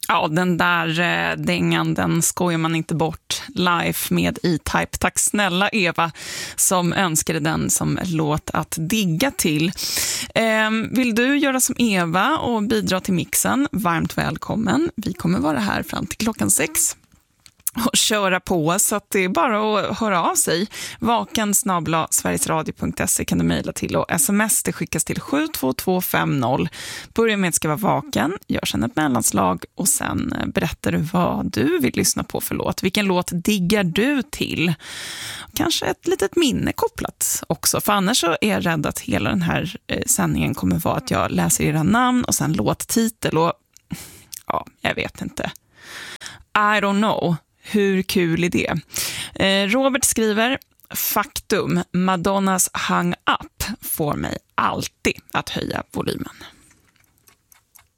Ja, den där dängan, den skojar man inte bort. Life med E-Type. Tack snälla Eva som önskade den som låt att digga till. Vill du göra som Eva och bidra till mixen? Varmt välkommen. Vi kommer vara här fram till 6:00 och köra på, så att det är bara att höra av sig. vaken@sverigesradio.se kan du mejla till, och sms det skickas till 72250. Börja med att skriva vaken, gör sen ett mellanslag och sen berättar du vad du vill lyssna på för låt. Vilken låt diggar du till? Kanske ett litet minne kopplat också, för annars så är jag rädd att hela den här sändningen kommer vara att jag läser era namn och sen låttitel, och ja, jag vet inte. I don't know. Hur kul är det? Robert skriver: faktum, Madonnas Hang Up får mig alltid att höja volymen.